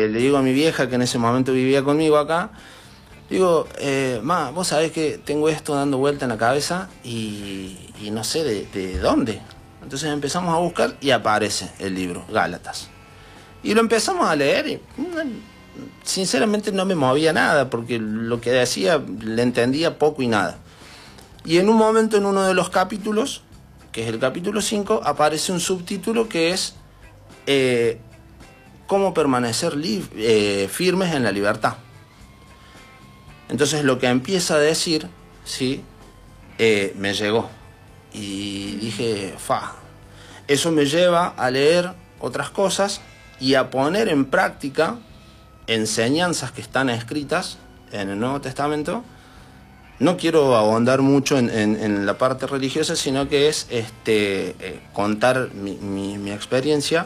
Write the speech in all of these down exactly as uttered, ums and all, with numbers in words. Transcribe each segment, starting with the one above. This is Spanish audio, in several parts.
le digo a mi vieja, que en ese momento vivía conmigo acá, digo, eh, ma, vos sabés que tengo esto dando vuelta en la cabeza y, y no sé de, de dónde. Entonces empezamos a buscar y aparece el libro, Gálatas. Y lo empezamos a leer y sinceramente no me movía nada, porque lo que decía le entendía poco y nada. Y en un momento, en uno de los capítulos, que es el capítulo cinco, aparece un subtítulo que es eh, cómo permanecer eh, firmes en la libertad. Entonces lo que empieza a decir, sí, eh, me llegó. Y dije, fa, eso me lleva a leer otras cosas y a poner en práctica enseñanzas que están escritas en el Nuevo Testamento. No quiero ahondar mucho en, en, en la parte religiosa, sino que es este, eh, contar mi, mi, mi experiencia.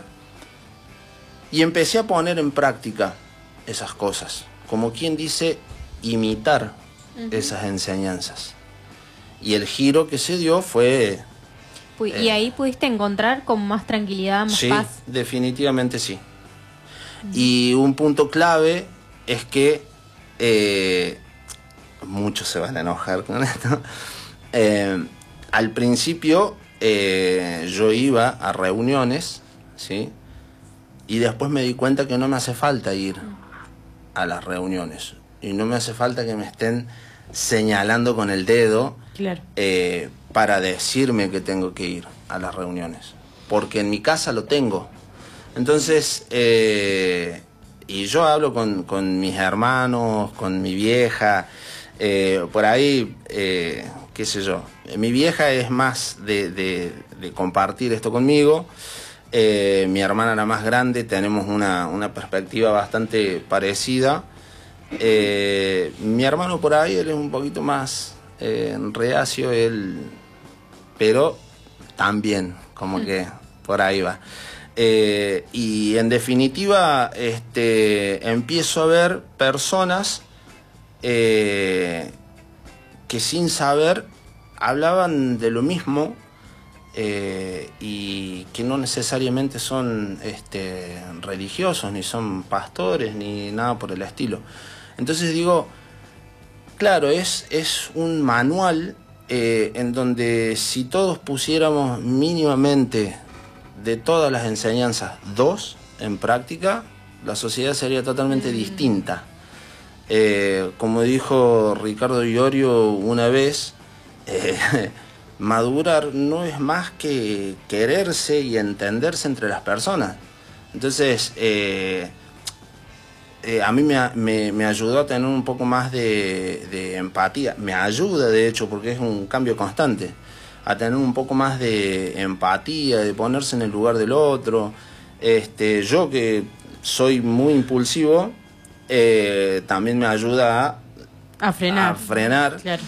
Y empecé a poner en práctica esas cosas, como quien dice, imitar uh-huh. esas enseñanzas. Y el giro que se dio fue... ¿Y eh, ahí pudiste encontrar con más tranquilidad, más sí, paz? Sí, definitivamente sí. Uh-huh. Y un punto clave es que... Eh, muchos se van a enojar con esto. Eh, al principio eh, yo iba a reuniones, ¿sí? Y después me di cuenta que no me hace falta ir a las reuniones. Y no me hace falta que me estén señalando con el dedo claro. eh, para decirme que tengo que ir a las reuniones. Porque en mi casa lo tengo. Entonces, eh, y yo hablo con, con mis hermanos, con mi vieja, eh, por ahí, eh, qué sé yo. Mi vieja es más de, de, de compartir esto conmigo. Eh, mi hermana, la más grande, tenemos una, una perspectiva bastante parecida. Eh, mi hermano por ahí, él es un poquito más eh, reacio, él, pero también, como mm. que por ahí va. Eh, y en definitiva, este, empiezo a ver personas eh, que sin saber hablaban de lo mismo. Eh, y que no necesariamente son este, religiosos, ni son pastores, ni nada por el estilo. Entonces digo, claro, es, es un manual eh, en donde si todos pusiéramos mínimamente de todas las enseñanzas dos en práctica, la sociedad sería totalmente mm. distinta. Eh, como dijo Ricardo Iorio una vez, eh, madurar no es más que quererse y entenderse entre las personas. Entonces, eh, eh, a mí me, me, me ayudó a tener un poco más de, de empatía. Me ayuda, de hecho, porque es un cambio constante, a tener un poco más de empatía, de ponerse en el lugar del otro. Este, yo que soy muy impulsivo, eh, también me ayuda a, a frenar. A frenar. Claro.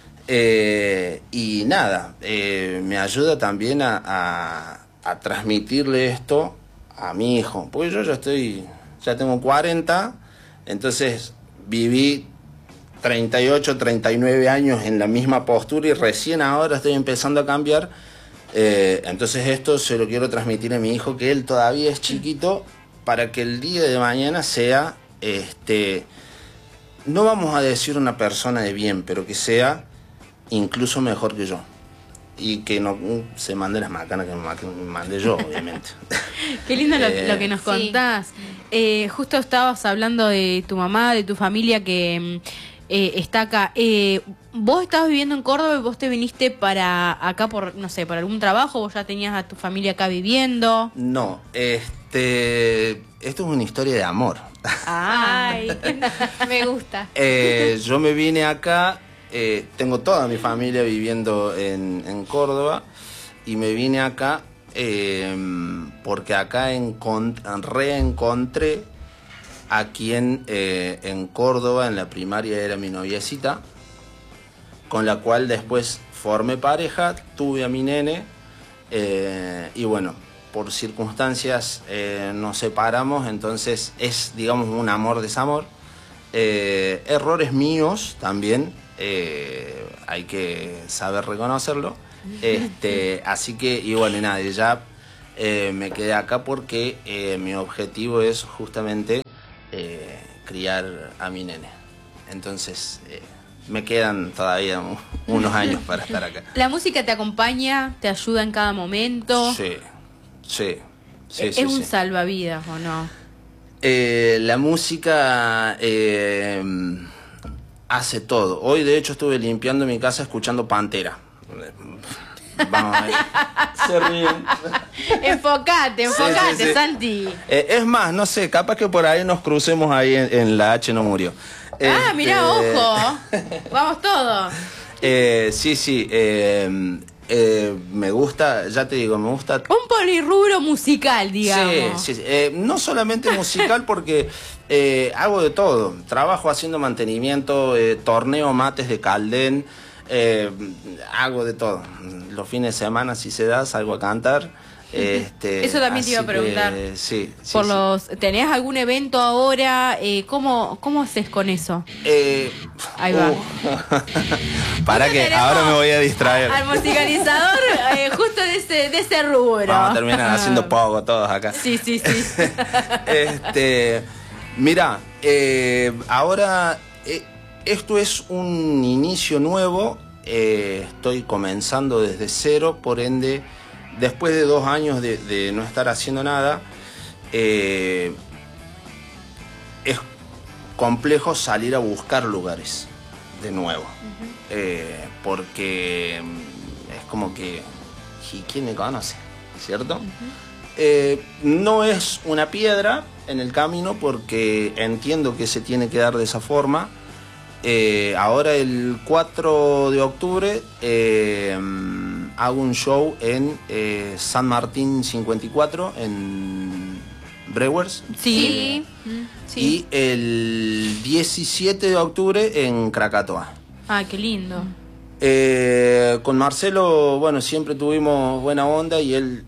Eh, y nada, eh, me ayuda también a, a, a transmitirle esto a mi hijo, porque yo ya estoy, ya tengo cuarenta, entonces viví treinta y ocho, treinta y nueve años en la misma postura y recién ahora estoy empezando a cambiar. Eh, entonces esto se lo quiero transmitir a mi hijo, que él todavía es chiquito, para que el día de mañana sea, este, no vamos a decir una persona de bien, pero que sea incluso mejor que yo, y que no se mande las macanas que me mande yo, obviamente. Qué lindo lo, eh, lo que nos contás. Sí. Eh, justo estabas hablando de tu mamá, de tu familia que eh, está acá. Eh, ¿Vos estabas viviendo en Córdoba y vos te viniste para acá por, no sé, por algún trabajo? ¿Vos ya tenías a tu familia acá viviendo? No, este, esto es una historia de amor. Ay, me gusta. Eh, yo me vine acá. Eh, tengo toda mi familia viviendo en, en Córdoba y me vine acá eh, porque acá encont reencontré a quien eh, en Córdoba en la primaria era mi noviecita, con la cual después formé pareja, tuve a mi nene eh, y bueno, por circunstancias eh, nos separamos, entonces es, digamos, un amor-desamor. Eh, errores míos también. Eh, hay que saber reconocerlo, este, así que, y bueno, y nada, ya eh, me quedé acá porque eh, mi objetivo es justamente eh, criar a mi nene. Entonces eh, me quedan todavía unos años para estar acá. ¿La música te acompaña, te ayuda en cada momento? Sí, sí. sí ¿Es sí, un sí. salvavidas o no? Eh, la música eh, hace todo. Hoy de hecho estuve limpiando mi casa escuchando Pantera. Vamos ahí. Se ríen. Enfocate, enfocate, sí, sí, sí. Santi. Eh, es más, no sé, capaz que por ahí nos crucemos ahí en, en la H no murió. Ah, Este, mirá, ojo. Vamos todos. Eh, sí, sí. Eh, eh, me gusta, ya te digo, me gusta. Un polirrubro musical, digamos. Sí, sí, sí. Eh, no solamente musical porque eh, hago de todo. Trabajo haciendo mantenimiento, eh, torneo mates de Caldén, eh, hago de todo. Los fines de semana, si se da, salgo a cantar. Este, Eso también te iba a preguntar. Que, sí, sí, Por sí. los, ¿tenés algún evento ahora? Eh, ¿cómo, ¿Cómo haces con eso? Eh, Ahí va. uh, para que Tenemos ahora me voy a distraer. Al musicalizador eh, justo de ese, de ese rubro. Vamos a terminar haciendo poco todos acá. Sí, sí, sí. este, mira, eh, ahora eh, esto es un inicio nuevo. Eh, estoy comenzando desde cero, por ende, después de dos años de, de no estar haciendo nada, eh, es complejo salir a buscar lugares de nuevo. Uh-huh. eh, porque es como que, ¿y quién me conoce? ¿Cierto? Uh-huh. eh, no es una piedra en el camino porque entiendo que se tiene que dar de esa forma. Eh, ahora el cuatro de octubre eh, hago un show en eh, San Martín cincuenta y cuatro, en Brewers. Sí. Eh, sí. Y el diecisiete de octubre en Krakatoa. Ah, qué lindo. Eh, con Marcelo, bueno, siempre tuvimos buena onda y él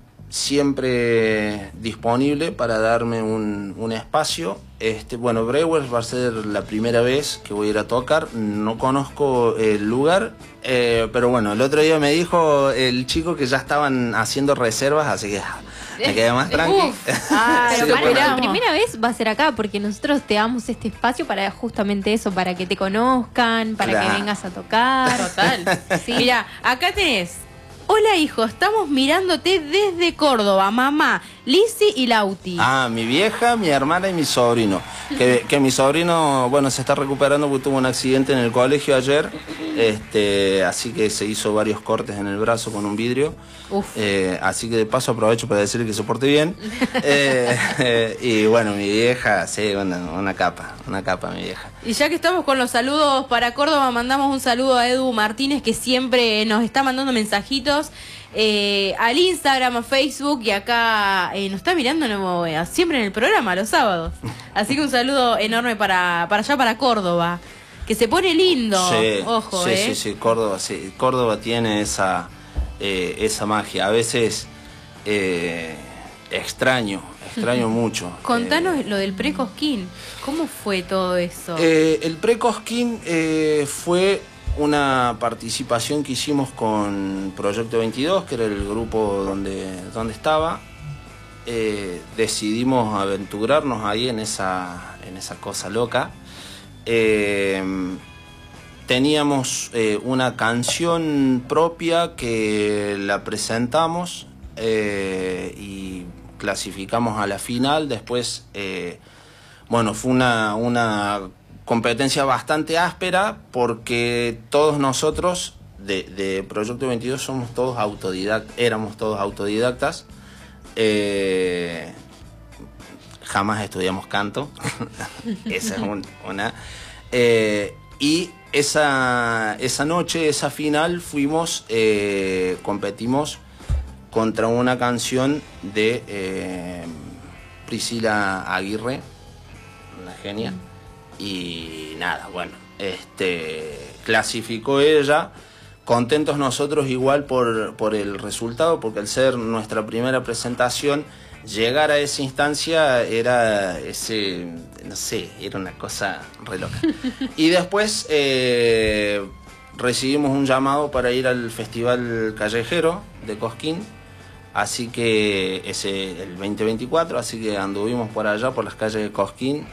siempre disponible para darme un, un espacio. Este, bueno, Brewers va a ser la primera vez que voy a ir a tocar. No conozco el lugar, eh, pero bueno, el otro día me dijo el chico que ya estaban haciendo reservas, así que me quedé más tranqui. Ah, pero para la primera vez va a ser acá, porque nosotros te damos este espacio para justamente eso, para que te conozcan, para claro. que vengas a tocar. Total. Sí. Mira, acá tenés. Hola hijo, estamos mirándote desde Córdoba, mamá, Lizzy y Lauti. Ah, mi vieja, mi hermana y mi sobrino. Que, que mi sobrino, bueno, se está recuperando porque tuvo un accidente en el colegio ayer. Este, así que se hizo varios cortes en el brazo con un vidrio. Eh, así que de paso aprovecho para decirle que se porte bien. eh, eh, y bueno, mi vieja, sí, una, una capa, una capa mi vieja. Y ya que estamos con los saludos para Córdoba, mandamos un saludo a Edu Martínez, que siempre nos está mandando mensajitos eh, al Instagram, a Facebook, y acá eh, nos está mirando no, eh, siempre en el programa, los sábados. Así que un saludo enorme para, para allá, para Córdoba, que se pone lindo. Sí, ojo, sí, eh. sí, sí, Córdoba, sí. Córdoba tiene esa, eh, esa magia. A veces eh, extraño, extraño mucho. Contanos eh, lo del pre-Cosquín. ¿Cómo fue todo eso? Eh, el pre-Cosquín eh, fue una participación que hicimos con Proyecto veintidós, que era el grupo donde, donde estaba. Eh, decidimos aventurarnos ahí en esa, en esa cosa loca. Eh, teníamos eh, una canción propia que la presentamos eh, y clasificamos a la final. Después, eh, bueno, fue una, una competencia bastante áspera porque todos nosotros de, de Proyecto veintidós somos todos autodidactas, éramos todos autodidactas. Eh, jamás estudiamos canto. Esa es un, una eh, y esa esa noche, esa final, fuimos eh, competimos contra una canción de eh, Priscila Aguirre, una genia, y nada, bueno, este clasificó ella. Contentos nosotros igual por, por el resultado, porque al ser nuestra primera presentación, llegar a esa instancia era ese, no sé, era una cosa re loca. Y después eh, recibimos un llamado para ir al Festival Callejero de Cosquín, así que ese el veinte veinticuatro, así que anduvimos por allá por las calles de Cosquín.